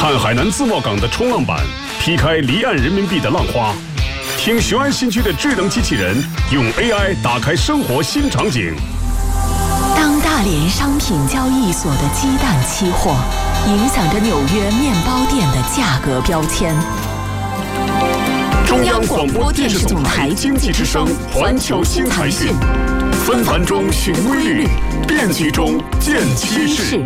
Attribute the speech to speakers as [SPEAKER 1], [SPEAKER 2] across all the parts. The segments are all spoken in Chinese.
[SPEAKER 1] 看海南自贸港的冲浪板劈开离岸人民币的浪花，听雄安新区的智能机器人用 AI 打开生活新场景。
[SPEAKER 2] 当大连商品交易所的鸡蛋期货影响着纽约面包店的价格标签。
[SPEAKER 1] 中央广播电视总台经济之声环球新财讯，纷繁中寻规律，变局中见趋势。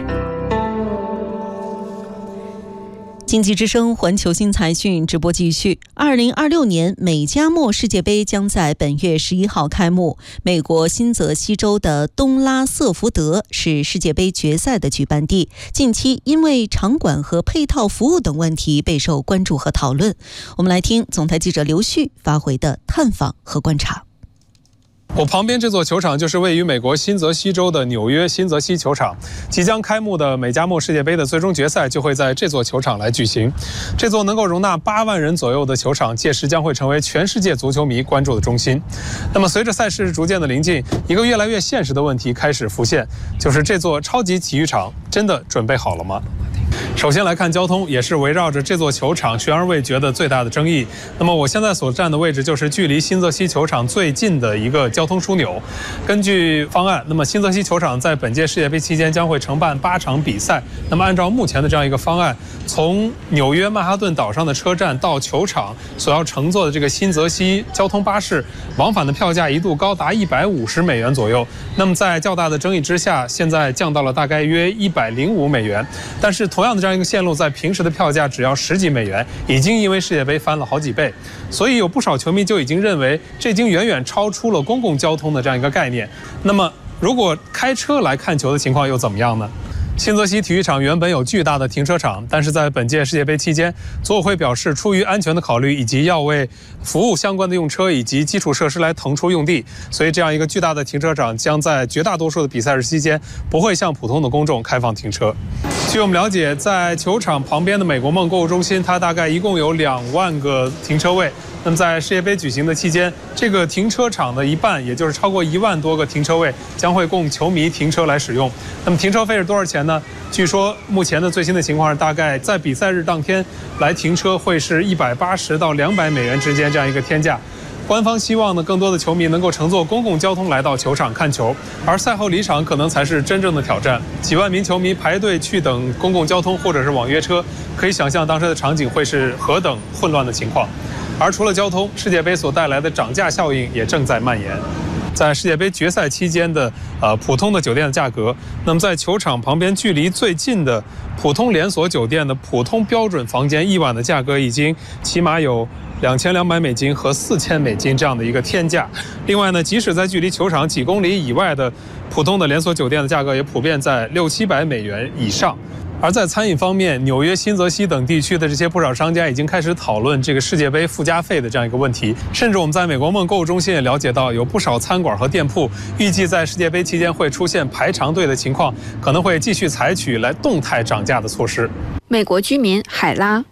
[SPEAKER 3] 经济之声环球新财讯直播继续。2026年美加墨世界杯将在本月11号开幕。美国新泽西州的东拉瑟福德是世界杯决赛的举办地，近期因为场馆和配套服务等问题备受关注和讨论。我们来听总台记者刘旭发回的探访和观察。
[SPEAKER 4] 我旁边这座球场就是位于美国新泽西州的纽约新泽西球场，即将开幕的美加墨世界杯的最终决赛就会在这座球场来举行。这座能够容纳8万人左右的球场，届时将会成为全世界足球迷关注的中心。那么随着赛事逐渐的临近，一个越来越现实的问题开始浮现，就是这座超级体育场真的准备好了吗？首先来看交通，也是围绕着这座球场悬而未决的最大的争议。那么我现在所站的位置就是距离新泽西球场最近的一个交通枢纽。根据方案，那么新泽西球场在本届世界杯期间将会承办8场比赛。那么按照目前的这样一个方案，从纽约曼哈顿岛上的车站到球场所要乘坐的这个新泽西交通巴士，往返的票价一度高达150美元左右。那么在较大的争议之下，现在降到了大概约105美元。但是同样的这样一个线路，在平时的票价只要10几美元，已经因为世界杯翻了好几倍。所以有不少球迷就已经认为，这已经远远超出了公共交通的这样一个概念。那么如果开车来看球的情况又怎么样呢？新泽西体育场原本有巨大的停车场，但是在本届世界杯期间，组委会表示，出于安全的考虑以及要为服务相关的用车以及基础设施来腾出用地，所以这样一个巨大的停车场将在绝大多数的比赛日期间不会向普通的公众开放停车。据我们了解，在球场旁边的美国梦购物中心，它大概一共有2万个停车位。那么在世界杯举行的期间，这个停车场的一半，也就是超过1万多个停车位，将会供球迷停车来使用。那么停车费是多少钱呢？据说目前的最新的情况是，大概在比赛日当天来停车会是180到200美元之间这样一个天价。官方希望呢，更多的球迷能够乘坐公共交通来到球场看球，而赛后离场可能才是真正的挑战。几万名球迷排队去等公共交通或者是网约车，可以想象当时的场景会是何等混乱的情况。而除了交通，世界杯所带来的涨价效应也正在蔓延。在世界杯决赛期间的普通的酒店的价格，那么在球场旁边距离最近的普通连锁酒店的普通标准房间1晚的价格已经起码有2200美金和4000美金这样的一个天价。另外呢，即使在距离球场几公里以外的普通的连锁酒店的价格也普遍在600-700美元以上。而在餐饮方面，纽约、新泽西等地区的这些不少商家已经开始讨论这个世界杯附加费的这样一个问题。甚至我们在美国梦购物中心也了解到，有不少餐馆和店铺预计在世界杯期间会出现排长队的情况，可能会继续采取来动态涨价的措施。
[SPEAKER 5] 美国居民海拉。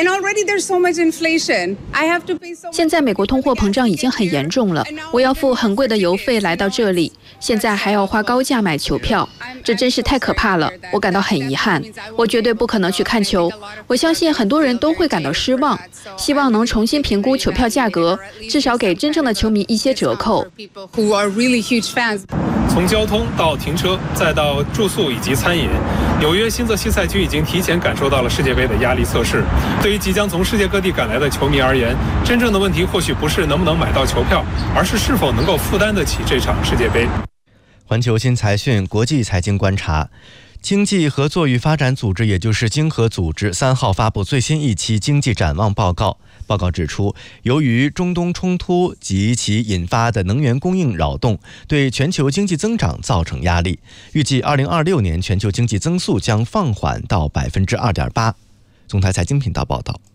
[SPEAKER 5] 现在美国通货膨胀已经很严重了，我要付很贵的邮费来到这里，现在还要花高价买球票，这真是太可怕了，我感到很遗憾，我绝对不可能去看球。我相信很多人都会感到失望，希望能重新评估球票价格，至少给真正的球迷一些折扣。
[SPEAKER 4] 从交通到停车，再到住宿以及餐饮，纽约新泽西赛区已经提前感受到了世界杯的压力测试。对于即将从世界各地赶来的球迷而言，真正的问题或许不是能不能买到球票，而是是否能够负担得起这场世界杯。
[SPEAKER 6] 环球新财讯国际财经观察。经济合作与发展组织，也就是经合组织3号发布最新一期经济展望报告。报告指出，由于中东冲突及其引发的能源供应扰动，对全球经济增长造成压力。预计2026年全球经济增速将放缓到2.8%。总台财经频道报道。